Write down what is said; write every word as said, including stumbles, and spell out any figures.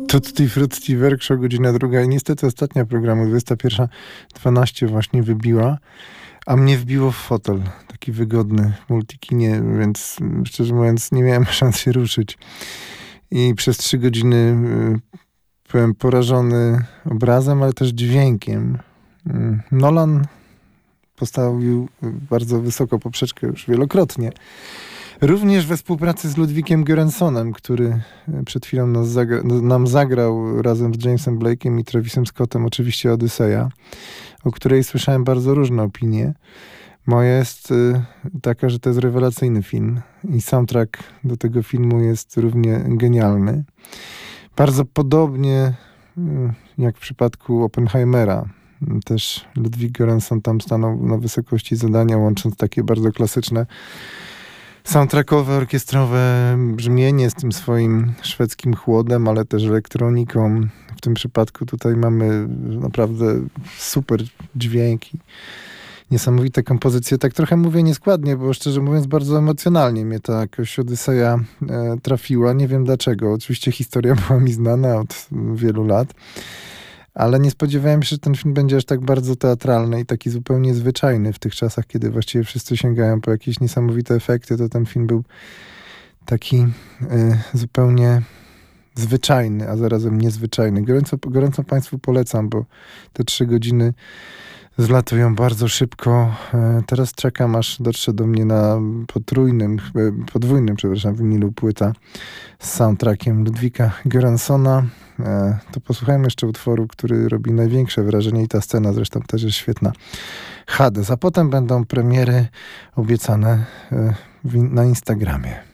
Tutti Frutti Workshop, godzina druga i niestety ostatnia programu, dwudziesta pierwsza dwanaście właśnie wybiła, a mnie wbiło w fotel, taki wygodny multikinie, więc szczerze mówiąc nie miałem szans się ruszyć. I przez trzy godziny y, byłem porażony obrazem, ale też dźwiękiem. Y, Nolan postawił bardzo wysoko poprzeczkę już wielokrotnie. Również we współpracy z Ludwikiem Göransonem, który przed chwilą nas zagra- nam zagrał razem z Jamesem Blake'em i Travisem Scottem oczywiście Odyseja, o której słyszałem bardzo różne opinie. Moja jest y, taka, że to jest rewelacyjny film i soundtrack do tego filmu jest równie genialny. Bardzo podobnie y, jak w przypadku Oppenheimera. Też Ludwik Göransson tam stanął na wysokości zadania, łącząc takie bardzo klasyczne soundtrackowe, orkiestrowe brzmienie z tym swoim szwedzkim chłodem, ale też elektroniką. W tym przypadku tutaj mamy naprawdę super dźwięki, niesamowite kompozycje. Tak trochę mówię nieskładnie, bo szczerze mówiąc bardzo emocjonalnie mnie ta jakoś Odyseja e, trafiła. Nie wiem dlaczego. Oczywiście historia była mi znana od wielu lat, ale nie spodziewałem się, że ten film będzie aż tak bardzo teatralny i taki zupełnie zwyczajny w tych czasach, kiedy właściwie wszyscy sięgają po jakieś niesamowite efekty, to ten film był taki y, zupełnie zwyczajny, a zarazem niezwyczajny. Gorąco, gorąco Państwu polecam, bo te trzy godziny zlatują bardzo szybko. Y, teraz czekam, aż dotrze do mnie na potrójnym, y, podwójnym, przepraszam, winylu płyta z soundtrackiem Ludwika Göranssona. To posłuchajmy jeszcze utworu, który robi największe wrażenie i ta scena zresztą też jest świetna. Hades, a potem będą premiery obiecane na Instagramie.